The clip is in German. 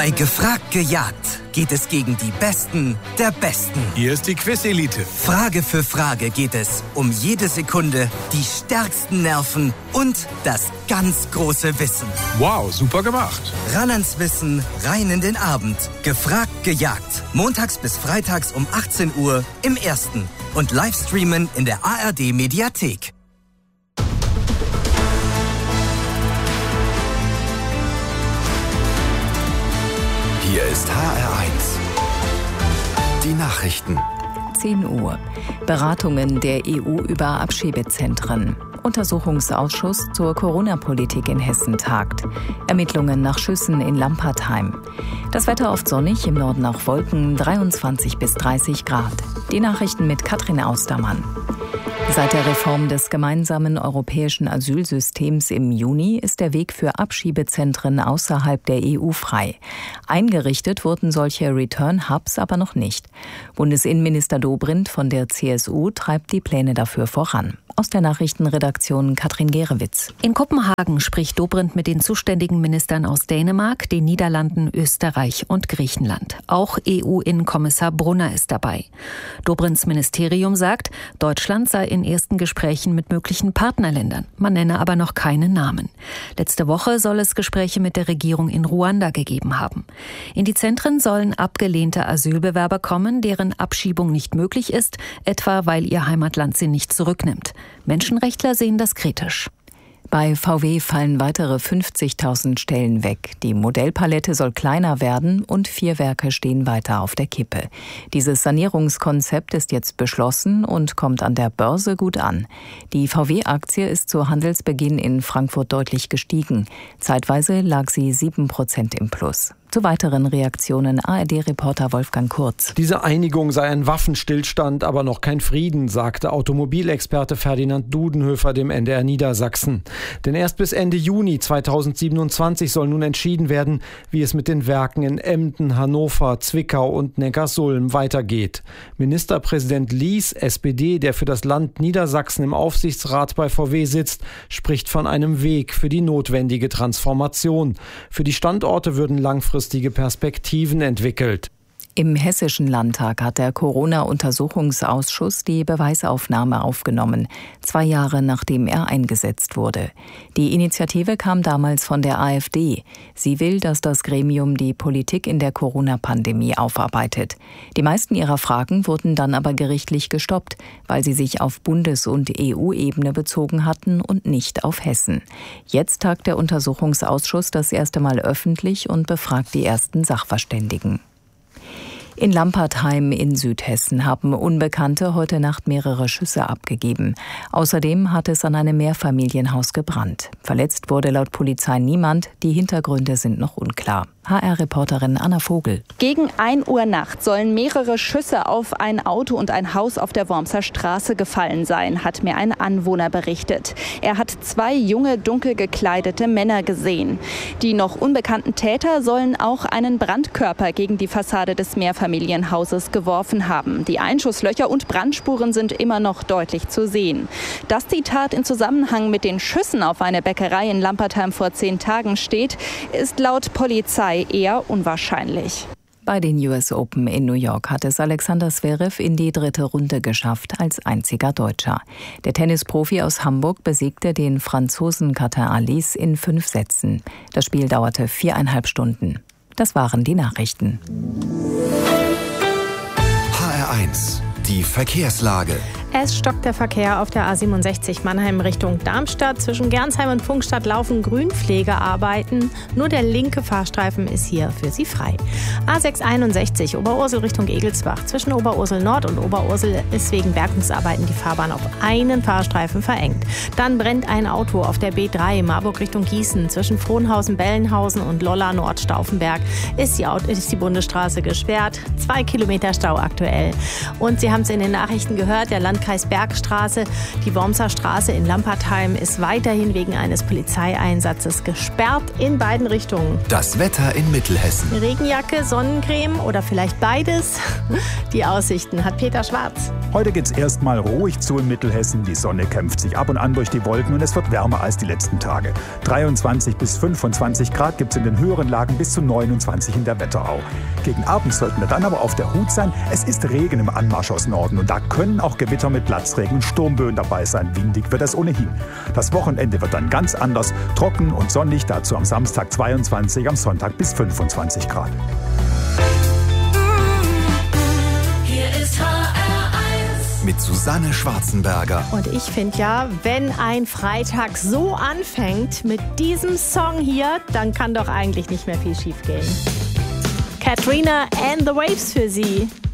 Bei Gefragt gejagt geht es gegen die Besten der Besten. Hier ist die Quiz-Elite. Frage für Frage geht es um jede Sekunde, die stärksten Nerven und das ganz große Wissen. Wow, super gemacht. Ran ans Wissen, rein in den Abend. Gefragt gejagt. Montags bis freitags um 18 Uhr im Ersten. Und Livestreamen in der ARD-Mediathek. Hier ist HR1. Die Nachrichten. 10 Uhr. Beratungen der EU über Abschiebezentren. Untersuchungsausschuss zur Corona-Politik in Hessen tagt. Ermittlungen nach Schüssen in Lampertheim. Das Wetter oft sonnig, im Norden auch Wolken, 23 bis 30 Grad. Die Nachrichten mit Katrin Austermann. Seit der Reform des gemeinsamen europäischen Asylsystems im Juni ist der Weg für Abschiebezentren außerhalb der EU frei. Eingerichtet wurden solche Return-Hubs aber noch nicht. Bundesinnenminister Dobrindt von der CSU treibt die Pläne dafür voran. Aus der Nachrichtenredaktion Katrin Gerewitz. In Kopenhagen spricht Dobrindt mit den zuständigen Ministern aus Dänemark, den Niederlanden, Österreich und Griechenland. Auch EU-Innenkommissar Brunner ist dabei. Dobrindts Ministerium sagt, Deutschland sei in ersten Gesprächen mit möglichen Partnerländern. Man nenne aber noch keine Namen. Letzte Woche soll es Gespräche mit der Regierung in Ruanda gegeben haben. In die Zentren sollen abgelehnte Asylbewerber kommen, deren Abschiebung nicht möglich ist, etwa weil ihr Heimatland sie nicht zurücknimmt. Menschenrechtler sehen das kritisch. Bei VW fallen weitere 50.000 Stellen weg. Die Modellpalette soll kleiner werden und 4 Werke stehen weiter auf der Kippe. Dieses Sanierungskonzept ist jetzt beschlossen und kommt an der Börse gut an. Die VW-Aktie ist zu Handelsbeginn in Frankfurt deutlich gestiegen. Zeitweise lag sie 7% im Plus. Zu weiteren Reaktionen ARD-Reporter Wolfgang Kurz. Diese Einigung sei ein Waffenstillstand, aber noch kein Frieden, sagte Automobilexperte Ferdinand Dudenhöfer dem NDR Niedersachsen. Denn erst bis Ende Juni 2027 soll nun entschieden werden, wie es mit den Werken in Emden, Hannover, Zwickau und Neckarsulm weitergeht. Ministerpräsident Lies, SPD, der für das Land Niedersachsen im Aufsichtsrat bei VW sitzt, spricht von einem Weg für die notwendige Transformation. Für die Standorte würden langfristige Perspektiven entwickelt. Im Hessischen Landtag hat der Corona-Untersuchungsausschuss die Beweisaufnahme aufgenommen, 2 Jahre nachdem er eingesetzt wurde. Die Initiative kam damals von der AfD. Sie will, dass das Gremium die Politik in der Corona-Pandemie aufarbeitet. Die meisten ihrer Fragen wurden dann aber gerichtlich gestoppt, weil sie sich auf Bundes- und EU-Ebene bezogen hatten und nicht auf Hessen. Jetzt tagt der Untersuchungsausschuss das erste Mal öffentlich und befragt die ersten Sachverständigen. In Lampertheim in Südhessen haben Unbekannte heute Nacht mehrere Schüsse abgegeben. Außerdem hat es an einem Mehrfamilienhaus gebrannt. Verletzt wurde laut Polizei niemand. Die Hintergründe sind noch unklar. HR-Reporterin Anna Vogel. Gegen 1 Uhr nachts sollen mehrere Schüsse auf ein Auto und ein Haus auf der Wormser Straße gefallen sein, hat mir ein Anwohner berichtet. Er hat 2 junge, dunkel gekleidete Männer gesehen. Die noch unbekannten Täter sollen auch einen Brandkörper gegen die Fassade des Mehrfamilienhauses geworfen haben. Die Einschusslöcher und Brandspuren sind immer noch deutlich zu sehen. Dass die Tat in Zusammenhang mit den Schüssen auf eine Bäckerei in Lampertheim vor 10 Tagen steht, ist laut Polizei eher unwahrscheinlich. Bei den US Open in New York hat es Alexander Zverev in die 3. Runde geschafft, als einziger Deutscher. Der Tennisprofi aus Hamburg besiegte den Franzosen Quentin Halys in 5 Sätzen. Das Spiel dauerte 4,5 Stunden. Das waren die Nachrichten. HR1, die Verkehrslage. Es stockt der Verkehr auf der A67 Mannheim Richtung Darmstadt. Zwischen Gernsheim und Pfungstadt laufen Grünpflegearbeiten. Nur der linke Fahrstreifen ist hier für Sie frei. A661 Oberursel Richtung Egelsbach. Zwischen Oberursel Nord und Oberursel ist wegen Bergungsarbeiten die Fahrbahn auf einen Fahrstreifen verengt. Dann brennt ein Auto auf der B3 Marburg Richtung Gießen. Zwischen Frohnhausen, Bellenhausen und Lolla Nordstauffenberg ist die Bundesstraße gesperrt. 2 Kilometer Stau aktuell. Und Sie haben es in den Nachrichten gehört, der Landkreis Bergstraße, die Wormser Straße in Lampertheim ist weiterhin wegen eines Polizeieinsatzes gesperrt in beiden Richtungen. Das Wetter in Mittelhessen. Regenjacke, Sonnencreme oder vielleicht beides? Die Aussichten hat Peter Schwarz. Heute geht's erstmal ruhig zu in Mittelhessen. Die Sonne kämpft sich ab und an durch die Wolken und es wird wärmer als die letzten Tage. 23 bis 25 Grad gibt's in den höheren Lagen, bis zu 29 in der Wetterau. Gegen Abend sollten wir dann aber auf der Hut sein. Es ist Regen im Anmarsch aus Norden und da können auch Gewitter mit Platzregen und Sturmböen dabei sein. Windig wird es ohnehin. Das Wochenende wird dann ganz anders, trocken und sonnig, dazu am Samstag 22, am Sonntag bis 25 Grad. Hier ist HR1 mit Susanne Schwarzenberger. Und ich finde ja, wenn ein Freitag so anfängt mit diesem Song hier, dann kann doch eigentlich nicht mehr viel schief gehen. Katrina and the Waves für Sie.